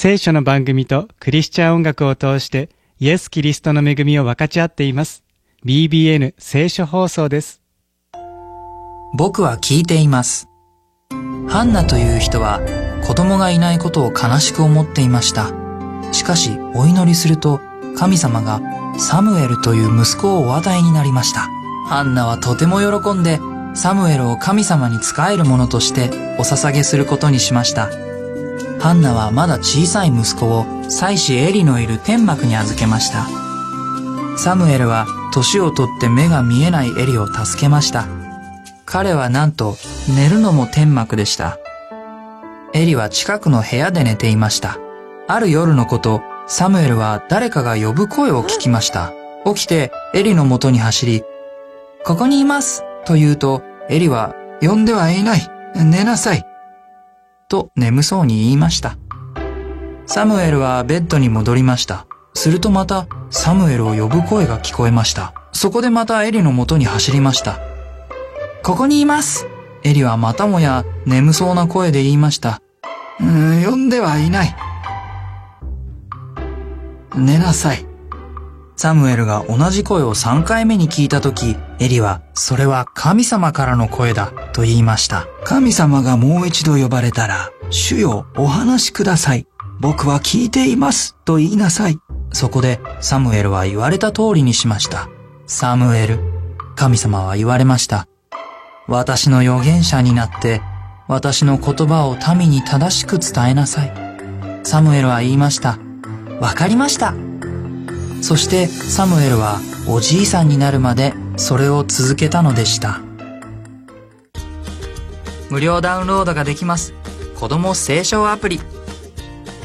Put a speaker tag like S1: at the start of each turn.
S1: 聖書の番組とクリスチャン音楽を通してイエス・キリストの恵みを分かち合っています。BBN 聖書放送です。
S2: 僕は聞いています。ハンナという人は子供がいないことを悲しく思っていました。しかしお祈りすると神様がサムエルという息子をお与えになりました。ハンナはとても喜んでサムエルを神様に仕えるものとしてお捧げすることにしました。ハンナはまだ小さい息子を妻子エリのいる天幕に預けました。サムエルは年をとって目が見えないエリを助けました。彼はなんと寝るのも天幕でした。エリは近くの部屋で寝ていました。ある夜のこと、サムエルは誰かが呼ぶ声を聞きました。起きてエリのもとに走り、ここにいますと言うと、エリは呼んではいない、寝なさいと眠そうに言いました。サムエルはベッドに戻りました。するとまたサムエルを呼ぶ声が聞こえました。そこでまたエリのもとに走りました。ここにいます。エリはまたもや眠そうな声で言いました。呼んではいない。寝なさい。サムエルが同じ声を3回目に聞いたとき、エリは、それは神様からの声だと言いました。神様がもう一度呼ばれたら、主よ、お話しください。僕は聞いていますと言いなさい。そこでサムエルは言われた通りにしました。サムエル、神様は言われました。私の預言者になって、私の言葉を民に正しく伝えなさい。サムエルは言いました。わかりました。そしてサムエルはおじいさんになるまでそれを続けたのでした。無料ダウンロードができます。子供聖書アプリ。